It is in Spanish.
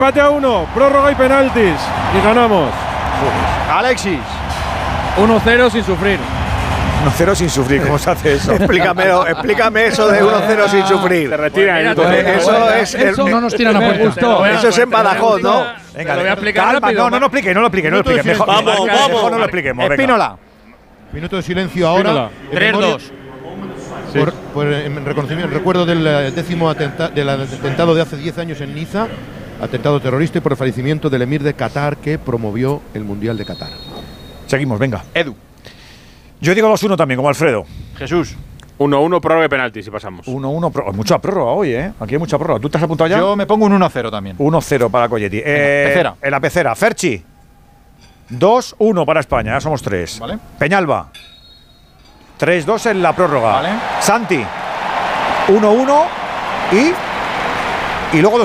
Empate a 1, prórroga y penaltis. Y ganamos. Alexis. 1-0 sin sufrir. 1-0 sin sufrir, ¿cómo se hace eso? Explícame eso de 1-0 sin sufrir. Se retira. Eso es. No nos tiran a puerta. Eso es en Badajoz, ¿no? Venga, lo voy a explicar calma, rápido. no lo explique. Mejor, Vamos. mejor no lo expliquemos. venga. Espínola. Minuto de silencio ahora. 3-2. En recuerdo del décimo atentado de hace 10 años en Niza, atentado terrorista y por el fallecimiento del emir de Qatar que promovió el Mundial de Qatar. Seguimos, venga. Edu. Yo digo 2-1 también, como Alfredo. Jesús. 1-1, prórroga y penaltis y pasamos. 1-1, mucha prórroga hoy, ¿eh? Aquí hay mucha prórroga. ¿Tú te has apuntado ya? Yo me pongo un 1-0 también. 1-0 para Colletti. Pecera. En la pecera, Ferchi. 2-1 para España, ya somos 3. Vale. Peñalba. 3-2 en la prórroga. Vale. Santi. 1-1 y luego